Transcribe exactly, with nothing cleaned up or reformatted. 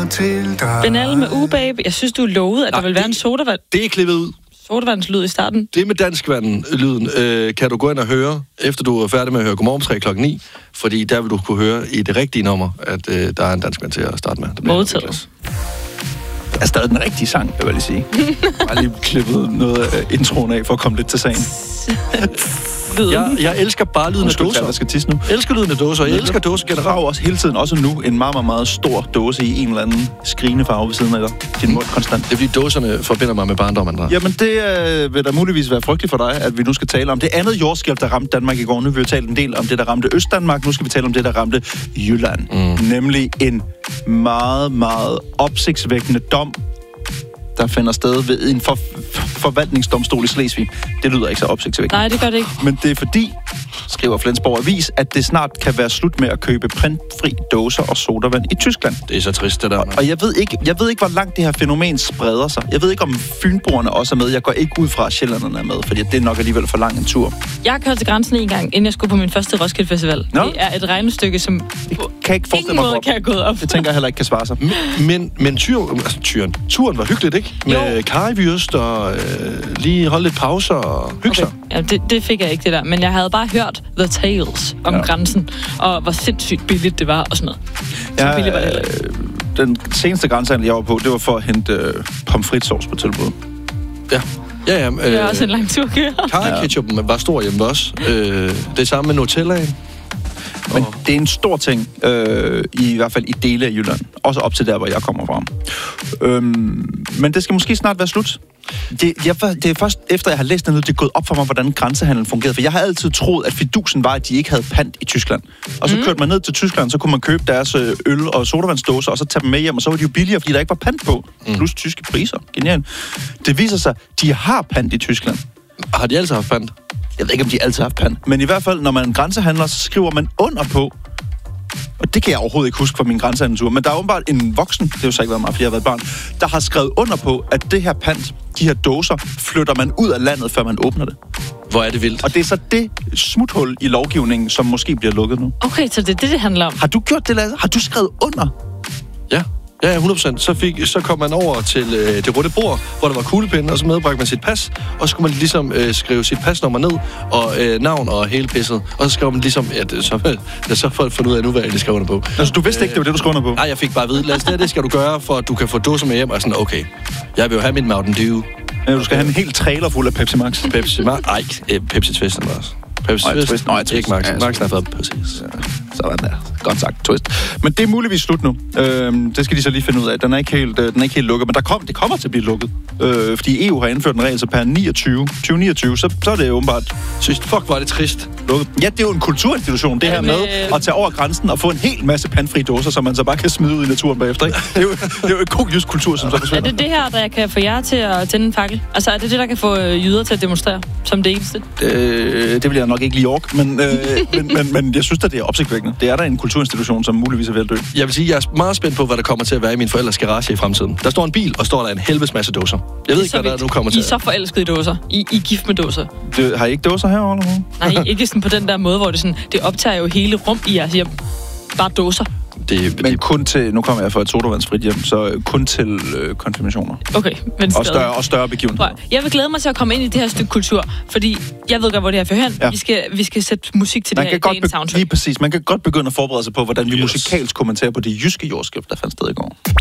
til dig. Benal med U-Babe. Jeg synes, du lovede, at Nej, der vil være en sodavand. Det er klippet ud. Sodavandslyd i starten. Det med danskvanden-lyden øh, kan du gå ind og høre, efter du er færdig med at høre Godmorgen tre klokken ni, fordi der vil du kunne høre i det rigtige nummer, at øh, der er en danskvand til at starte med. Modtaget. Det er stadig den rigtige sang, jeg vil lige sige. Jeg har lige klippet noget af introen af, for at komme lidt til sagen. Jeg, jeg elsker bare lyden af dåser. Jeg skal tisse nu. Jeg elsker lyden af dåser. Jeg elsker dåser generelt. generelt. Også hele tiden, også nu, en meget, meget, meget stor dåse i en eller anden skrigende farve ved siden af dig. Din mund konstant. Det er fordi dåserne forbinder mig med barndom, André. Jamen, det øh, vil da muligvis være frygteligt for dig, at vi nu skal tale om det andet jordskælv, der ramte Danmark i går. Nu vil vi jo tale en del om det, der ramte Østdanmark. Nu skal vi tale om det, der ramte Jylland. Mm. Nemlig en meget, meget opsigtsvækkende dom, der finder sted ved en for, for, forvaltningsdomstol i Slesvig. Det lyder ikke så opsigtsvækkende. Nej, det gør det ikke. Men det er fordi, skriver Flensborg Avis, at det snart kan være slut med at købe printfri dåser og sodavand i Tyskland. Det er så trist, det der. Og, og jeg ved ikke, jeg ved ikke, hvor langt det her fænomen spreder sig. Jeg ved ikke, om fynboerne også er med. Jeg går ikke ud fra, at sjællanderne er med, fordi det er nok alligevel for lang en tur. Jeg har kørt til grænsen en gang, inden jeg skulle på min første Roskilde Festival. Nå? Det er et regnestykke, som det kan ikke ingen måde kan jeg gå op. Det tænker jeg heller ikke kan svare sig. Men, men tyr, altså, tyren, turen var hyggeligt, ikke? Med karrivyrst og øh, lige holde lidt pauser og hygge sig. Okay. Ja, det, det fik jeg ikke, det der. Men jeg havde bare hørt The Tales om ja. grænsen, og hvor sindssygt billigt det var og sådan noget. Så ja, billigt var det heller ikke. Den seneste grænsehandel, jeg var på, det var for at hente øh, pomfritsauce på tilbud. Ja. Ja, ja. Øh, det er også en lang tur, kører. Karri-ketchupen ja. var stor hjemme også. Øh, det samme med Nutellaen. Men det er en stor ting, øh, i hvert fald i dele af Jylland. Også op til der, hvor jeg kommer fra. Øhm, men det skal måske snart være slut. Det, jeg, det er først efter, jeg har læst det nu, det er gået op for mig, hvordan grænsehandlen fungerede. For jeg har altid troet, at fidusen var, at de ikke havde pant i Tyskland. Og så mm. kørte man ned til Tyskland, så kunne man købe deres øl og sodavandsdåser, og så tage dem med hjem, og så var de jo billigere, fordi der ikke var pant på. Mm. Plus tyske priser. Genialt. Det viser sig, at de har pant i Tyskland. Har de altid haft pant? Jeg ved ikke, om de altid har haft pant. Men i hvert fald, når man grænsehandler, så skriver man under på. Og det kan jeg overhovedet ikke huske fra min grænsehandelstur. Men der er åbenbart en voksen, det har jo så ikke været mig, fordi jeg har været barn, der har skrevet under på, at det her pant, de her dåser, flytter man ud af landet, før man åbner det. Hvor er det vildt. Og det er så det smuthul i lovgivningen, som måske bliver lukket nu. Okay, så det er det, det handler om. Har du gjort det, Lasse? Har du skrevet under? Ja. Ja, hundrede procent. Så, fik, så kom man over til øh, det runde bord, hvor der var kuglepinde, og så medbragte man sit pas, og så skulle man ligesom øh, skrive sit pasnummer ned, og øh, navn og hele pisset. Og så skrev man ligesom, ja, det, så, det, så folk fundet ud af nu, hvad jeg skrev under på. Altså, du vidste ikke, det var det, du skrev under på? Nej, jeg fik bare at vide, Lad os, det, det skal du gøre, for at du kan få dåser med hjem. Og sådan, okay, jeg vil jo have min Mountain Dew. Ja, du skal have en helt trailer fuld af Pepsi Max. Pepsi Max? Nej, øh, Pepsi Twist var også. Pepsi Twist? Twist? Nej, ikke Max. Max har fået præcis. Ja. Sådan der. Godt sagt, Twist. Men det er muligvis slut nu. Øhm, det skal de så lige finde ud af. Den er ikke helt, øh, den er ikke helt lukket, men der kom, det kommer til at blive lukket. Øh, fordi E U har indført en regel, så per niogtyve, tyve niogtyve, så, så er det åbenbart... Synes, fuck, var det trist. Lukket. Ja, det er jo en kulturinstitution, det her med at tage over grænsen og få en hel masse pantfri dåser, som man så bare kan smide ud i naturen bagefter. Ikke? Det er jo, det er jo en god jysk kultur, som så forsvinder. Er det det her, der kan få jer til at tænde en fakkel? Altså, er det det, der kan få jyder til at demonstrere som det eneste? Øh, det vil jeg nok ikke lige orke, men, øh, men, men, men jeg synes, at det er opsigtvækkende. Det er der en kulturinstitution, som muligvis er ved at dø. Jeg vil sige, jeg er meget spændt på, hvad der kommer til at være i min forældres garage i fremtiden. Der står en bil, og står der en helvedes masse dåser. Jeg ved ikke, hvad der nu kommer til. I er så forelskede i dåser. I, I er gift med dåser. Det, har I ikke dåser her, eller hvad? Nej, ikke sådan på den der måde, hvor det sådan, det optager jo hele rum i jeres hjem. Bare dåser. Det, men det... kun til, nu kommer jeg fra et sodavandsfrit hjem, så kun til øh, konfirmationer. Okay, men og større, og større begivenheder. Jeg vil glæde mig til at komme ind i det her stykke kultur, fordi jeg ved godt, hvor det her fører hen. Ja. Vi, skal, vi skal sætte musik til man det her dagens soundtrack. Lige præcis. Man kan godt begynde at forberede sig på, hvordan vi yes. musikalsk kommenterer på det jyske jordskælv, der fandt sted i går.